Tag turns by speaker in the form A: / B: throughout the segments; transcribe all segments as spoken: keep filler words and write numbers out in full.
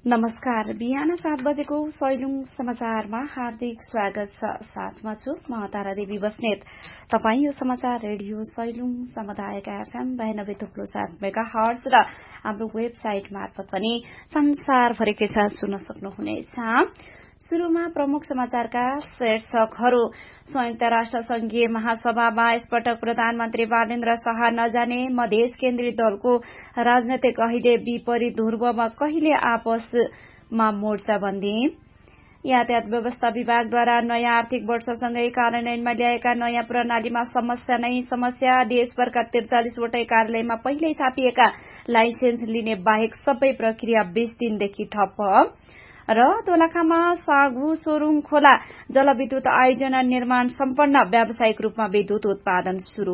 A: नमस्कार। बिहान सात बजेको सैलुङ समाचारमा हार्दिक स्वागत छ। साथमा छु म तारा देवी बस्नेत। तपाई यो समाचार रेडियो सैलुङ समुदायका एफएम बयानब्बे थुप्रो सात मेगा हर्ज र हाम्रो वेबसाइट मार्फत पनि संसारभरिकै साथ सुन्न सक्नुहुनेछ। शुरूमा प्रमुख समाचारका शीर्षकहरू। संयुक्त राष्ट्र संघीय महासभामा यसपटक प्रधानमन्त्री बालेन्द्र शाह नजाने, मधेस केन्द्रित दलको राजनैतिक कहिले विपरीत ध्रुवमा कहिले आपसमा मोर्चाबन्दी। यातायात व्यवस्था विभागद्वारा नयाँ आर्थिक वर्षसँगै कार्यान्वयनमा ल्याएका नयाँ प्रणालीमा समस्या नै समस्या। देशभरका त्रिचालिसवटै कार्यालयमा पहिल्यै छापिएका लाइसेन्स लिने बाहेक सबै प्रक्रिया बीस दिनदेखि ठप्प। र दोलखामा सागु सोरुङ खोला जलविद्युत आयोजना निर्माण सम्पन्न, व्यावसायिक रूपमा विद्युत उत्पादन शुरू।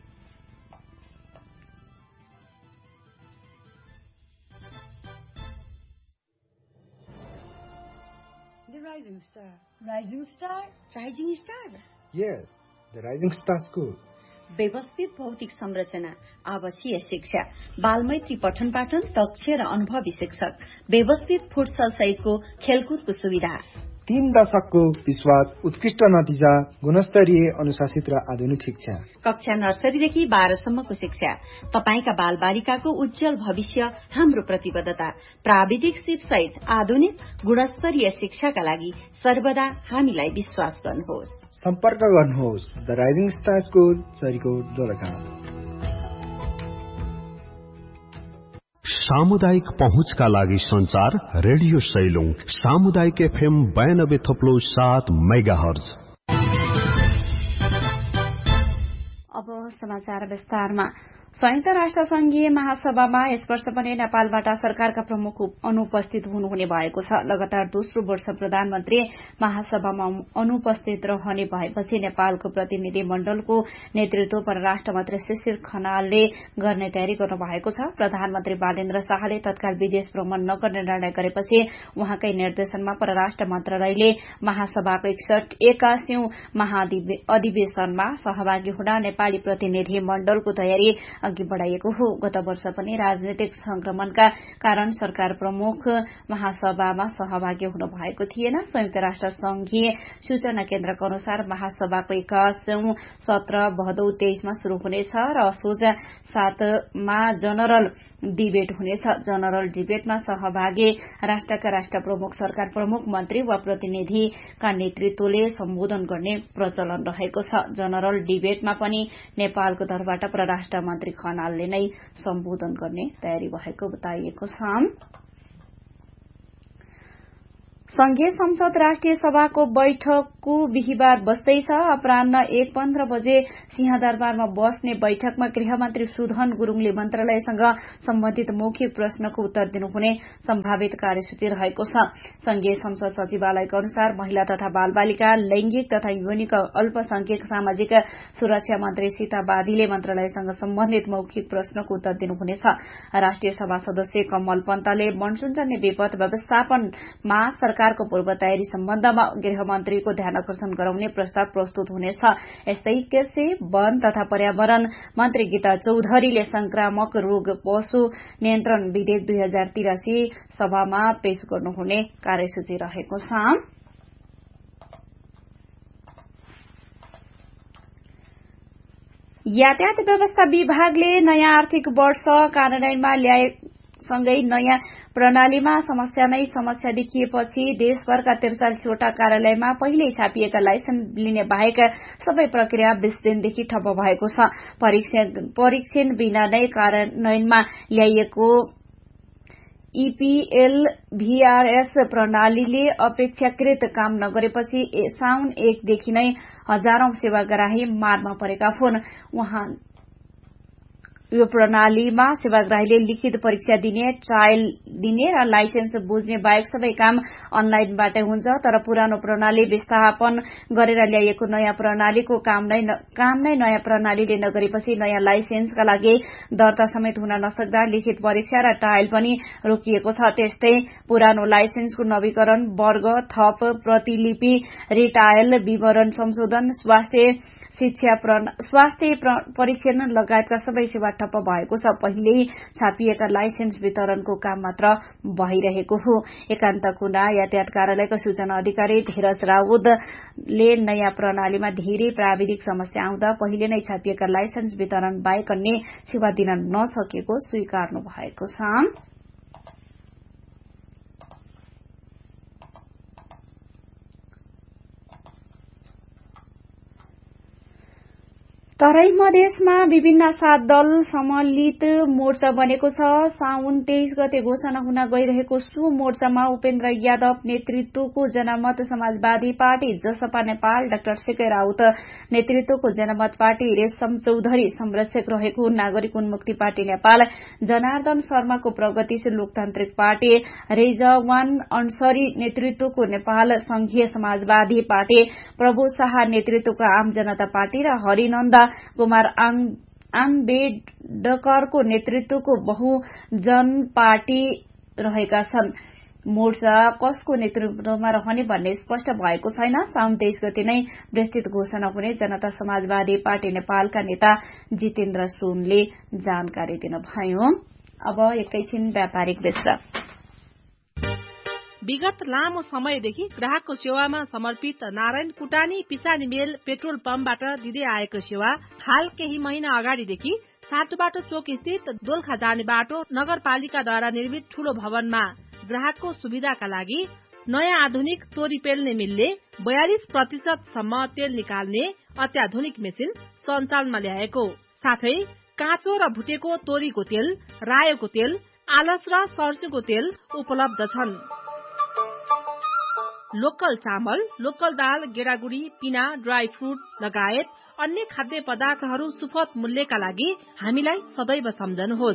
B: The Rising Star. Rising Star? Rising Star?
C: Yes, the Rising Star School.
B: व्यवस्थित भौतिक संरचना, आवासीय शिक्षा, बालमैत्री पठन पाठन, दक्ष र अनुभवी शिक्षक, व्यवस्थित फुटसल सहितको खेलकुदको सुविधा,
C: तीन दशकको विश्वास, उत्कृष्ट नतिजा, गुणस्तरीय अनुशासित र आधुनिक शिक्षा,
B: कक्षा नर्सरीदेखि बाह्रसम्मको शिक्षा, तपाईका बाल बालिकाको उज्जवल भविष्य हाम्रो प्रतिबद्धता। प्राविधिक सिप सहित आधुनिक गुणस्तरीय शिक्षाका लागि सर्वदा हामीलाई विश्वास गर्नुहोस्।
C: सम्पर्क गर्नुहोस् the rising star school, Sarikot, Dolakha.
D: सामुदायिक पहुँचका लागि संचार रेडियो सैलुङ सामुदायिक एफएम बयानब्बे थप्लो सात मेगा हर्ज।
A: अब समाचार विस्तारमा। संयुक्त राष्ट्र संघीय महासभामा यस वर्ष पनि नेपालबाट सरकारका प्रमुख अनुपस्थित हुनुहुने भएको छ। लगातार दोस्रो वर्ष प्रधानमन्त्री महासभामा अनुपस्थित रहने भएपछि नेपालको प्रतिनिधि मण्डलको नेतृत्व परराष्ट्र मन्त्री शिशिर खनालले गर्ने तयारी गर्नु भएको छ। प्रधानमन्त्री बालेन्द्र शाहले तत्काल विदेश भ्रमण नगर्ने निर्णय गरेपछि उहाँकै निर्देशनमा परराष्ट्र मन्त्रालयले महासभाको एकसठ एकासीौं महाअधिवेशनमा सहभागी हुन नेपाली प्रतिनिधि मण्डलको तयारी अघि बढ़ाइएको हो। गत वर्ष पनि राजनैतिक संक्रमणका कारण सरकार प्रमुख महासभामा सहभागी हुनु भएको थिएन। संयुक्त राष्ट्र संघीय सूचना केन्द्रको अनुसार महासभाको एकासीौं सत्र भदौ तेइसमा शुरू हुनेछ र असोज सातमा जनरल डिबेट हुनेछ। जनरल डिबेटमा सहभागी राष्ट्रका राष्ट्र प्रमुख, सरकार प्रमुख, मन्त्री वा प्रतिनिधिका नेतृत्वले सम्बोधन गर्ने प्रचलन रहेको छ। जनरल डिबेटमा पनि नेपालको तर्फबाट परराष्ट्र मन्त्री खनालले नै सम्बोधन गर्ने तयारी भएको बताइएको छ। संघीय संसद राष्ट्रिय सभाको बैठकको बिहिबार बस्दैछ। अपराह्न एक पन्ध्र बजे सिंहदरबारमा बस्ने बैठकमा गृहमन्त्री सुधन गुरूङले मन्त्रालयसँग सम्बन्धित मौखिक प्रश्नको उत्तर दिनुहुने सम्भावित कार्यसूची रहेको छ। संघीय संसद सचिवालयको अनुसार महिला तथा बालबालिका, लैंगिक तथा यौनिक अल्पसंख्यक सामाजिक सुरक्षा मन्त्री सीता बादीले मन्त्रालयसँग सम्बन्धित मौखिक प्रश्नको उत्तर दिनुहुनेछ। राष्ट्रिय सभा सदस्य कमल पन्तले मनसूनजन्य विपद व्यवस्थापनमा सरकारको पूर्व तयारी सम्बन्धमा गृहमन्त्रीको ध्यान आकर्षण गराउने प्रस्ताव प्रस्तुत हुनेछ। यस्तै कृषि, वन तथा पर्यावरण मन्त्री गीता चौधरीले संक्रामक रोग पशु नियन्त्रण विधेयक दुई हजार तिरासी सभामा पेश गर्नुहुने कार्यसूची रहेको छ। यातायात व्यवस्था विभागले नयाँ आर्थिक वर्ष कार्यान्वयनमा ल्याए सँगै नयाँ प्रणालीमा समस्या नै समस्या देखिएपछि देशभरका त्रिचालिसवटा कार्यालयमा पहिल्यै छापिएका लाइसेन्स लिने बाहेक सबै प्रक्रिया बीस दिनदेखि ठप्प भएको छ। परीक्षण बिना नै कार्यान्वयनमा ल्याइएको ईपीएल भीआरएस प्रणालीले अपेक्षाकृत काम नगरेपछि साउन एकदेखि नै हजारौं सेवाग्राही मारमा परेका हुन्। उहाँ यो प्रणालीमा सेवाग्राहीले लिखित परीक्षा दिने, ट्रायल दिने र लाइसेन्स बुझ्ने बाहेक सबै काम अनलाइनबाटै हुन्छ। तर पुरानो प्रणाली विस्थापन गरेर ल्याइएको नयाँ प्रणालीको काम नै काम नै नयाँ प्रणालीले नगरेपछि नयाँ लाइसेन्सका लागि दर्ता समेत हुन नसक्दा लिखित परीक्षा र ट्रायल पनि रोकिएको छ। त्यस्तै पुरानो लाइसेन्सको नवीकरण, वर्ग थप, प्रतिलिपि, रिटायल, विवरण संशोधन, स्वास्थ्य शिक्षा स्वास्थ्य परीक्षण लगायतका सबै सेवा ठप्प भएको छ। पहिले छापिएका लाइसेन्स वितरणको काम मात्र भइरहेको हो। एकान्त कुण्डा यातायात कार्यालयका सूचना अधिकारी धीरज राउतले नयाँ प्रणालीमा धेरै प्राविधिक समस्या आउँदा पहिले नै छापिएका लाइसेन्स वितरण बाहेक अन्य सेवा दिन नसकेको स्वीकार्नु भएको छ। तराई मधेसमा विभिन्न सात दल सम्मिलित मोर्चा बनेको छ। साउन तेइस गते घोषणा हुन गइरहेको सो मोर्चामा उपेन्द्र यादव नेतृत्वको जनमत समाजवादी पार्टी, जसपा नेपाल डाक्टर सेके राउत नेतृत्वको जनमत पार्टी, रेशम चौधरी संरक्षक रहेको नागरिक उन्मुक्ति पार्टी नेपाल, जनार्दन शर्माको प्रगतिशील लोकतान्त्रिक पार्टी, रेजवान अन्सरी नेतृत्वको नेपाल संघीय समाजवादी पार्टी, प्रभु शाह नेतृत्वको आम जनता पार्टी र हरिनन्द कुमार आम्बेडकरको नेतृत्वको बहुजन पार्टी रहेका छन्। मोर्चा कसको नेतृत्वमा रहने भन्ने स्पष्ट भएको छैन। साउन तेइस गते नै विस्तृत घोषणा हुने जनता समाजवादी पार्टी नेपालका नेता जितेन्द्र सोनले जानकारी दिनुभयो। अब एकैछिन व्यापारिक विश्राम।
E: विगत लामो समयदेखि ग्राहकको सेवामा समर्पित नारायण कुटानी पिसानी मेल पेट्रोल पम्पबाट दिँदै आएको सेवा हाल केही महिना अगाडिदेखि साटोबाटो चोक स्थित दोलखा जाने बाटो नगरपालिकाद्वारा निर्मित ठूलो भवनमा ग्राहकको सुविधाका लागि नयाँ आधुनिक तोरी पेल्ने मिलले बयालिस प्रतिशत सम्म तेल निकाल्ने अत्याधुनिक मेसिन सञ्चालनमा ल्याएको साथै काँचो र भुटेको तोरीको तेल, रायोको तेल, आलस र सर्स्युको तेल उपलब्ध छन्। लोकल चामल, लोकल दाल, गेडागुडी, पिना, ड्राई फ्रूट लगायत अन्य खाद्य पदार्थहरू सुपथ मूल्यका लागि हामीलाई सदैव सम्झनुहोस्।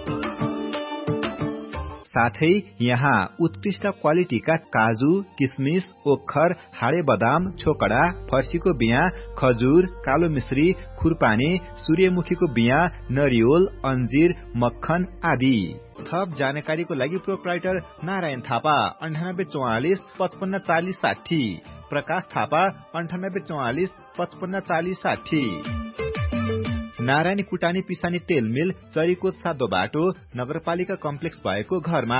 F: साथै यहाँ उत्कृष्ट क्वालिटीका काजु, किसमिस, ओखर, हाडे बदाम, छोकडा, फर्सीको बिया, खजुर, कालो मिश्री, खुरपानी, सूर्यमुखीको बिया, नरिवल, अन्जीर, मक्खन आदि। थप जानकारीको लागि प्रोप्राइटर नारायण थापा अन्ठानब्बे चौवालिस पचपन्न चालिस साठी, प्रकाश थापा अन्ठानब्बे चौवालिस पचपन्न चालिस साठी। नारायण कुटानी पिसानी तेल मिल, चरीकोट सातो बाटो, नगरपालिका कम्प्लेक्स भएको घरमा।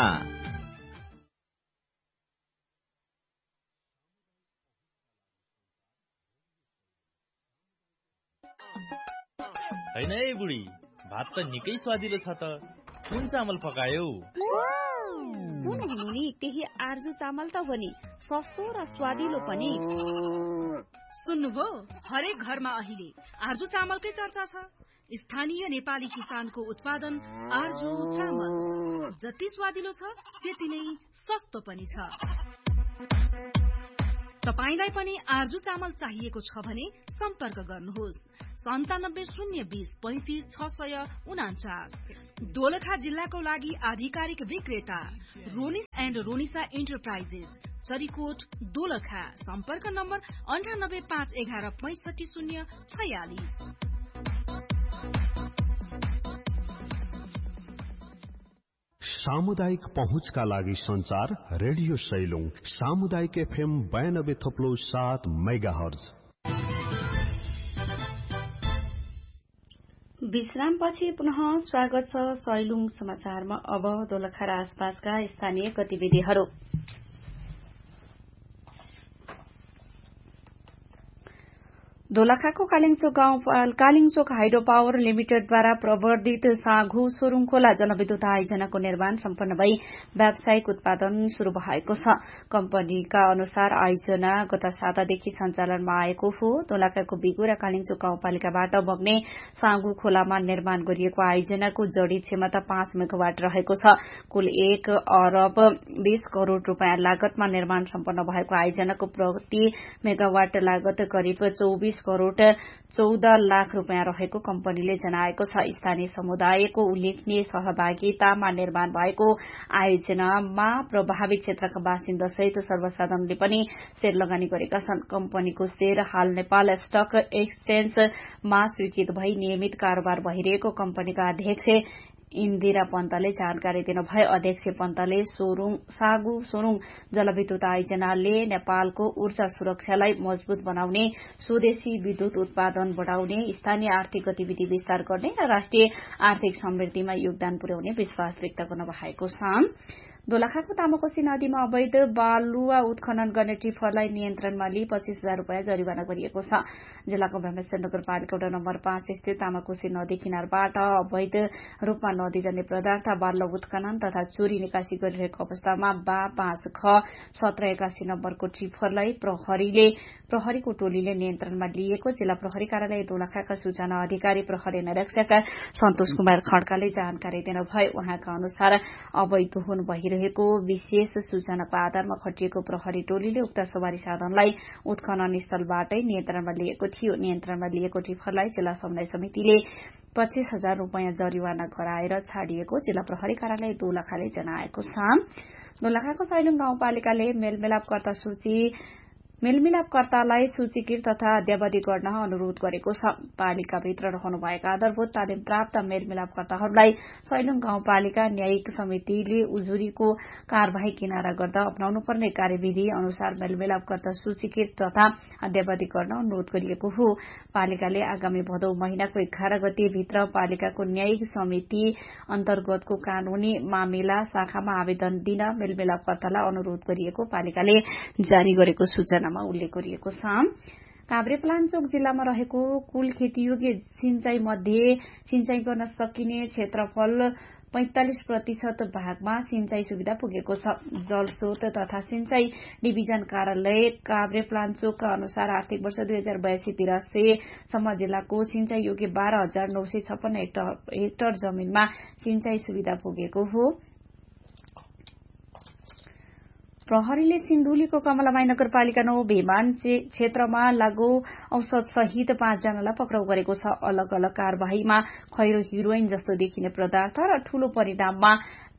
G: हैन है बुढी, भात त निकै स्वादिलो छ त। कुन चामल पकायो?
A: कुन हुनु त्यही आर्जु चामल त हो नि, सस्तो र स्वादिलो पनि।
H: सुन्नुभयो, हरेक घरमा अहिले आर्जु चामलकै चर्चा छ। स्थानीय नेपाली किसानको उत्पादन आर्जु चामल जति स्वादिलो छ त्यति नै सस्तो पनि छ। तपाईलाई पनि आर्जु चामल चाहिएको छ भने सम्पर्क गर्नुहोस् सन्तानब्बे शून्य बीस पैंतिस छ सय उनाचास। दोलखा जिल्लाको लागि आधिकारिक विक्रेता रोनिस एण्ड रोनिसा एन्टरप्राइजेस, चरीकोट, दोलखा। सम्पर्क नम्बर अन्ठानब्बे पाँच एघार पैंसठी शून्य छयालिस।
D: सामुदायिक पहुँचका लागि संचार रेडियो सैलुङ सामुदायिक एफएम बयानब्बे थप्लो सात मेगाहर्ज।
A: विश्रामपछि पुनः स्वागत छ सैलुङ समाचारमा। अब दोलखा र आसपासका स्थानीय गतिविधिहरू। दोलखाको कालिङचोक गाउँ कालिङचोक हाइड्रो पावर लिमिटेडद्वारा प्रवर्धित साँघु सोरुङ खोला जनविद्युत आयोजनाको निर्माण सम्पन्न भई व्यावसायिक उत्पादन शुरू भएको छ। कम्पनीका अनुसार आयोजना गत सातादेखि सञ्चालनमा आएको हो। दोलखाको बिगु र कालिङचोक गाउँपालिकाबाट बग्ने साँघु खोलामा निर्माण गरिएको आयोजनाको जडी क्षमता पाँच मेगावाट रहेको छ। कुल एक अरब बीस करोड़ रूपियाँ लागतमा निर्माण सम्पन्न भएको आयोजनाको प्रति मेगावाट लागत करिब चौबीस करोड़ चौध लाख रूपियाँ रहेको कम्पनीले जनाएको छ। स्थानीय समुदायको उल्लेखनीय सहभागितामा निर्माण भएको आयोजनामा प्रभावित क्षेत्रका बासिन्दा सहित सर्वसाधारणले पनि शेयर लगानी गरेका छन्। कम्पनीको शेयर हाल नेपाल स्टक एक्सचेन्जमा स्वीकृत भई नियमित कारोबार भइरहेको कम्पनीका अध्यक्ष इन्दिरा पन्तले जानकारी दिनुभयो। अध्यक्ष पन्तले सोरुङ सागु सोरुङ जलविद्युत आयोजनाले नेपालको ऊर्जा सुरक्षालाई मजबूत बनाउने, स्वदेशी विद्युत उत्पादन बढ़ाउने, स्थानीय आर्थिक गतिविधि विस्तार गर्ने र राष्ट्रिय आर्थिक समृद्धिमा योगदान पुर्याउने विश्वास व्यक्त गर्नु भएको छ। दोलखाको तामाकोशी नदीमा अवैध बालुवा उत्खनन गर्ने टिफरलाई नियन्त्रणमा लिई पच्चीस हजार रूपियाँ जरिवाना गरिएको छ। जिल्लाको भीमसेन नगरपालिका वडा नम्बर पाँच स्थित तामाकोशी नदी किनारबाट अवैध रूपमा नदीजन्य पदार्थ बालुवा उत्खनन तथा चोरी निकासी गरिरहेको अवस्थामा बा पाँच ख सत्र एकासी नम्बरको टिफरलाई प्रहरीले प्रहरीको टोलीले नियन्त्रणमा लिएको जिल्ला प्रहरी कार्यालय दोलखाका सूचना अधिकारी प्रहरी निरीक्षक सन्तोष कुमार खड्काले जानकारी दिनुभयो। उहाँका अनुसार अवैध हुन भइरहेको विशेष सूचनाको आधारमा खटिएको प्रहरी टोलीले उक्त सवारी साधनलाई उत्खनन स्थलबाटै नियन्त्रणमा लिएको थियो। नियन्त्रणमा लिएको टिफरलाई जिल्ला समन्वय समितिले पच्चीस हजार रूपियाँ जरिवाना गराएर छाडिएको जिल्ला प्रहरी कार्यालय दोलखाले जनाएको छ। दोलखाको सैलुङ गाउँपालिकाले मेलमिलापकर्ता सूची मेलमिलापकर्तालाई सूचीकृत तथा अद्यावधि गर्न अनुरोध गरेको छ। पालिकाभित्र रहनुभएका आधारभूत तालिम प्राप्त मेलमिलापकर्ताहरूलाई सैलुङ गाउँपालिका न्यायिक समितिले उजुरीको कार्यवाही किनारा गर्दा अपनाउनुपर्ने कार्यविधि अनुसार मेलमिलापकर्ता सूचीकृत तथा अद्यावधि गर्न अनुरोध गरिएको हो। पालिकाले आगामी भदौ महिनाको एघार गते भित्र पालिकाको न्यायिक समिति अन्तर्गतको कानूनी मामिला शाखामा आवेदन दिन मेलमिलापकर्तालाई अनुरोध गरिएको पालिकाले जारी गरेको सूचना उल्लेख गरिएको छ। काभ्रेपलाञ्चोक जिल्लामा रहेको कुल खेतीयोग्य सिंचाई मध्ये सिंचाई गर्न सकिने क्षेत्रफल पैंतालिस प्रतिशत भागमा सिंचाई सुविधा पुगेको छ। जलस्रोत तथा सिंचाई डिभिजन कार्यालय काभ्रेपलाञ्चोकका अनुसार आर्थिक वर्ष दुई हजार बयासी तिरासी सम्म जिल्लाको सिंचाई योग्य बाह्र हजार नौ सय छप्पन्न हेक्टर जमीनमा सिंचाई सुविधा पुगेको हो। प्रहरीले सिन्धुलीको कमलामाई नगरपालिका नौ भेमान क्षेत्रमा लागू औषध सहित पाँचजनालाई पक्राउ गरेको छ। अलग अलग कार्यवाहीमा खैरो हिरोइन जस्तो देखिने पदार्थ र ठूलो परिणाममा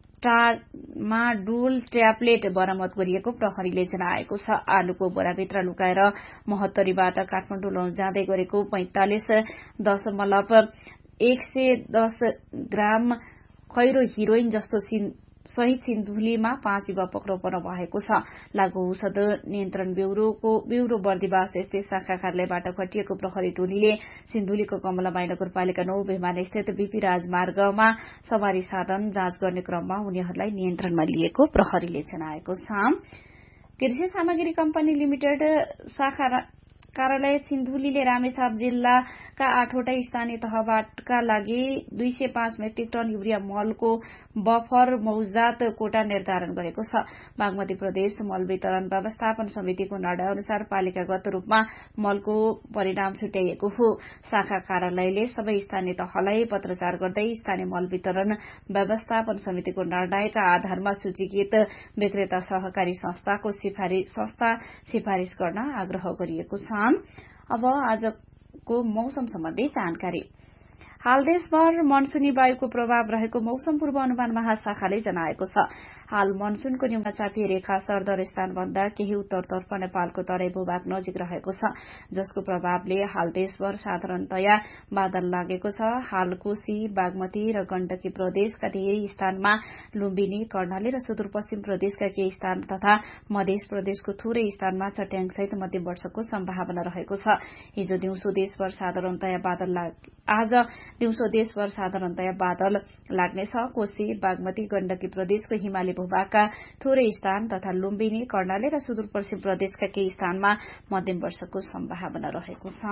A: ट्रामाडोल ट्याब्लेट बरामद गरिएको प्रहरीले जनाएको छ। आलुको बोराभित्र लुकाएर महत्तरीबाट काठमाडौँ लैजाँदै गरेको पैंतालिस दशमलव एक सय दस ग्राम खैरो हिरोइन जस्तो सहित सिन्धुलीमा पाँच युवा पक्राउ पर्न भएको छ। लागू औषध नियन्त्रण ब्यूरोको ब्यूरो बर्दिवास स्थित शाखा कार्यालयबाट खटिएको प्रहरी टोलीले सिन्धुलीको कमलामाई नगरपालिका नौ भेमान स्थित बीपी राजमार्गमा सवारी साधन जाँच गर्ने क्रममा उनीहरूलाई नियन्त्रणमा लिएको प्रहरीले जनाएको छ। कृषि सामग्री कम्पनी लिमिटेड शाखा कार्यालय सिन्धुलीले रामेछाप जिल्लाका आठवटा स्थानीय तहबाटका लागि दुई सय पाँच मेट्रिक टन युरिया मलको बफर मौजात कोटा निर्धारण गरेको छ। बागमती प्रदेश मल वितरण व्यवस्थापन समितिको निर्णय अनुसार पालिकागत रूपमा मलको परिणाम छुट्याइएको हो। शाखा कार्यालयले सबै स्थानीय तहलाई पत्राचार गर्दै स्थानीय मल वितरण व्यवस्थापन समितिको निर्णयका आधारमा सूचीकृत विक्रेता सहकारी संस्थाको संस्था सिफारिश गर्न आग्रह गरिएको छ। अब आजको मौसम सम्बन्धी जानकारी। हाल देशभर मनसूनी वायुको प्रभाव रहेको मौसम पूर्व अनुमान महाशाखाले जनाएको छ। हाल मनसूनको न्यूनचापीय रेखा सरदर स्थानभन्दा केही उत्तरतर्फ नेपालको तराई भूभाग नजिक रहेको छ, जसको प्रभावले हाल देशभर साधारणतया बादल लागेको छ। हाल कोशी, बागमती र गण्डकी प्रदेशका धेरै स्थानमा लुम्बिनी, कर्णाली र सुदूरपश्चिम प्रदेशका केही स्थान तथा मध्य प्रदेशको थोरै स्थानमा चट्याङसहित मध्यम वर्षाको सम्भावना रहेको छ। हिजो दिउँसो देशभर साधारणतया बादल आज दिउँसो देशभर साधारणतया बादल लाग्नेछ। कोशी, बागमती, गण्डकी प्रदेशको हिमाली भूभागका थोरै स्थान तथा लुम्बिनी, कर्णाली र सुदूरपश्चिम प्रदेशका केही स्थानमा मध्यम वर्षाको सम्भावना रहेको छ।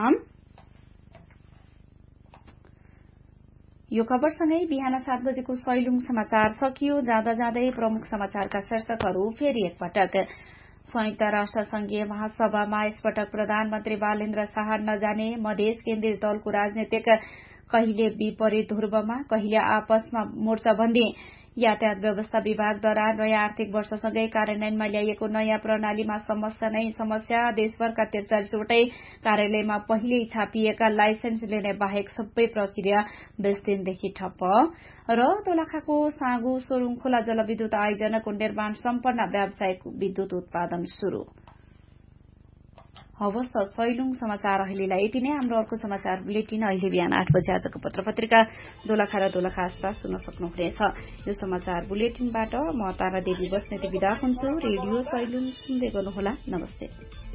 A: यो खबरसँगै बिहान सात बजेको सैलुङ समाचार सकियो। जाँदा जाँदै प्रमुख समाचारका शीर्षकहरू फेरि एकपटक। संयुक्त राष्ट्र संघीय महासभामा यसपटक प्रधानमन्त्री बालेन्द्र शाह नजाने, मधेस केन्द्रीय दलको राजनीतिक कहिले विपरीत ध्रुवमा, कहिले आपसमा मोर्चाबन्दी। यातायात व्यवस्था विभागद्वारा नयाँ आर्थिक वर्षसँगै कार्यान्वयनमा ल्याइएको नयाँ प्रणालीमा समस्या नै समस्या। देशभरका त्रिचालिसवटै कार्यालयमा पहिल्यै छापिएका लाइसेन्स लिने बाहेक सबै प्रक्रिया बीस दिनदेखि ठप्प। र दोलखाको साँगु सोरुङ खोला जलविद्युत आयोजनाको निर्माण सम्पन्न व्यावसायिक विद्युत उत्पादन शुरू। हवस् त सैलुङ समाचार अहिलेलाई यति नै। हाम्रो अर्को समाचार बुलेटिन अहिले बिहान आठ बजे आजको पत्र पत्रिका दोलखा र दोलखा आसपास सुन्न सक्नुहुनेछ। यो समाचार बुलेटिनबाट म तारा देवी बस्नेत बिदा हुन्छु। रेडियो सैलुङ सुन्दै गर्नुहोला। नमस्ते।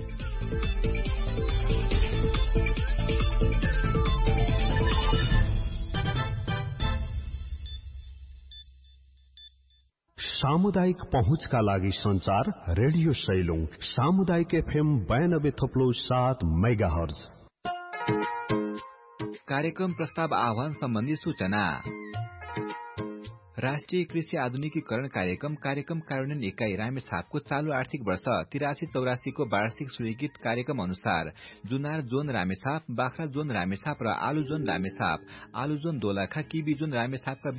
D: सामुदायिक पहुँचका लागि संचार रेडियो सैलुङ सामुदायिक एफएम बयानब्बे थोप्लो सात मेगा हर्ज।
F: कार्यक्रम प्रस्ताव आह्वान सम्बन्धी सूचना। राष्ट्रिय कृषि आधुनिकीकरण कार्यक्रम कार्यक्रम कार्यान्वयन इकाई रामेछापको चालू आर्थिक वर्ष तिरासी चौरासी को वार्षिक स्वीकृत कार्यक्रम अनुसार जुनार जोन रामेछाप, बाख्रा जोन रामेछाप र आलु जोन रामेछाप, आलु जोन दोलखा, किबी जोन रामेछापका